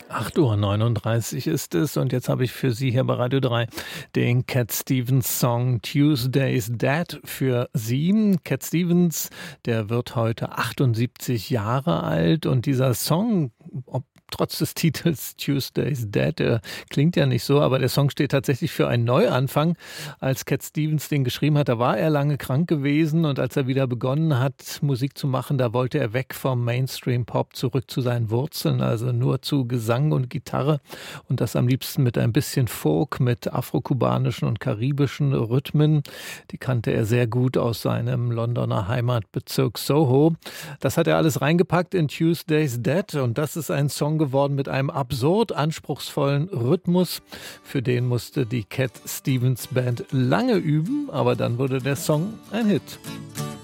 8:39 Uhr ist es und jetzt habe ich für Sie hier bei Radio 3 den Cat Stevens Song Tuesday's Dead für Sie. Cat Stevens, der wird heute 78 Jahre alt und dieser Song, trotz des Titels Tuesday's Dead, der klingt ja nicht so, aber der Song steht tatsächlich für einen Neuanfang. Als Cat Stevens den geschrieben hat, da war er lange krank gewesen und als er wieder begonnen hat, Musik zu machen, da wollte er weg vom Mainstream-Pop zurück zu seinen Wurzeln, also nur zu Gesang und Gitarre und das am liebsten mit ein bisschen Folk, mit afrokubanischen und karibischen Rhythmen. Die kannte er sehr gut aus seinem Londoner Heimatbezirk Soho. Das hat er alles reingepackt in Tuesday's Dead und das ist ein Song geworden mit einem absurd anspruchsvollen Rhythmus. Für den musste die Cat Stevens Band lange üben, aber dann wurde der Song ein Hit.